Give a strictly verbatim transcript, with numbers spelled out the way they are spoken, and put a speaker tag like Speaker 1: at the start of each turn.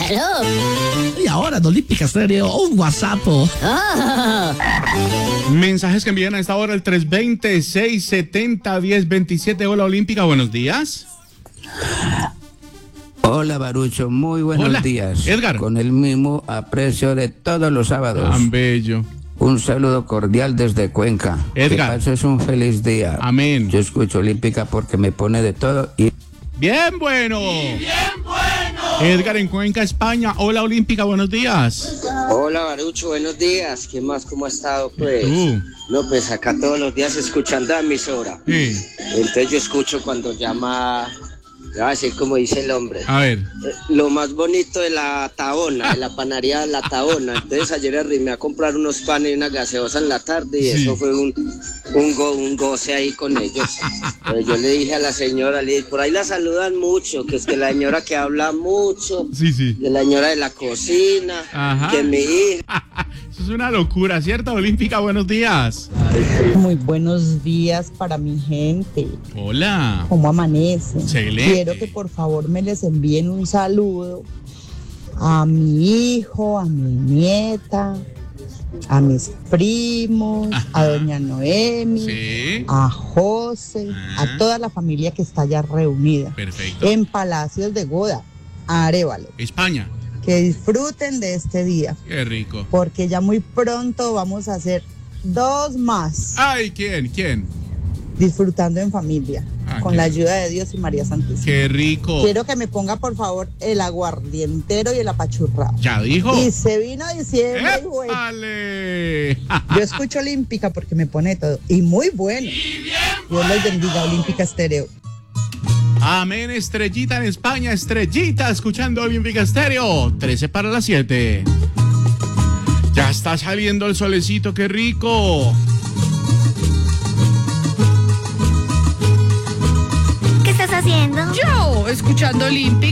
Speaker 1: Claro.
Speaker 2: Y ahora en Olímpica Estéreo, un WhatsApp.
Speaker 1: Oh.
Speaker 3: Mensajes que envían a esta hora el tres dos cero, seis siete cero, uno cero dos siete. Hola Olímpica, buenos días.
Speaker 4: Hola Barucho, muy buenos
Speaker 3: Hola,
Speaker 4: días.
Speaker 3: Edgar.
Speaker 4: Con el mismo aprecio de todos los sábados.
Speaker 3: Tan bello.
Speaker 4: Un saludo cordial desde Cuenca.
Speaker 3: Edgar.
Speaker 4: Que pases un feliz día.
Speaker 3: Amén.
Speaker 4: Yo escucho Olímpica porque me pone de todo y...
Speaker 3: Bien bueno. Bien bueno. Edgar en Cuenca, España. Hola Olímpica, buenos días.
Speaker 5: Hola Barucho, buenos días. ¿Qué más? ¿Cómo ha estado pues?
Speaker 3: ¿Tú?
Speaker 5: No, pues acá todos los días escuchando a emisora.
Speaker 3: Sí.
Speaker 5: Entonces yo escucho cuando llama, así como dice el hombre.
Speaker 3: A ver.
Speaker 5: Eh, Lo más bonito de la Taona, de la panadería de la Taona. Entonces ayer arrimé a comprar unos panes y una gaseosa en la tarde y
Speaker 3: Sí.
Speaker 5: eso fue un, un, go, un goce ahí con ellos. Pero yo le dije a la señora, le dije, por ahí la saludan mucho, que es que la señora que habla mucho,
Speaker 3: Sí, sí.
Speaker 5: de la señora de la cocina,
Speaker 3: Ajá.
Speaker 5: que mi hija.
Speaker 3: Eso es una locura, ¿cierto? Olímpica, buenos días.
Speaker 6: Muy buenos días para mi gente.
Speaker 3: Hola.
Speaker 6: ¿Cómo amanecen?
Speaker 3: Excelente.
Speaker 6: Quiero que por favor me les envíen un saludo a mi hijo, a mi nieta, a mis primos,
Speaker 3: Ajá.
Speaker 6: a doña Noemi,
Speaker 3: Sí.
Speaker 6: a José,
Speaker 3: Ah.
Speaker 6: a toda la familia que está allá reunida
Speaker 3: Perfecto.
Speaker 6: en Palacios de Goda, Arévalo.
Speaker 3: España.
Speaker 6: Que disfruten de este día,
Speaker 3: Qué rico.
Speaker 6: porque ya muy pronto vamos a hacer dos más.
Speaker 3: Ay, ¿quién? ¿Quién?
Speaker 6: Disfrutando en familia,
Speaker 3: Ah,
Speaker 6: con
Speaker 3: qué-
Speaker 6: la ayuda de Dios y María Santísima.
Speaker 3: Qué rico.
Speaker 6: Quiero que me ponga por favor el aguardientero y el apachurrado.
Speaker 3: ¿Ya dijo?
Speaker 6: Y se vino diciembre, güey.
Speaker 3: ¡Épale!
Speaker 6: Yo escucho Olímpica porque me pone todo. Y muy bueno. Dios les bendiga, Olímpica Estéreo.
Speaker 3: Amén, Estrellita en España, Estrellita, escuchando Olímpica Estéreo, trece para las siete. Ya está saliendo el solecito, qué rico.
Speaker 1: ¿Qué estás haciendo?
Speaker 7: Yo, escuchando Olímpica.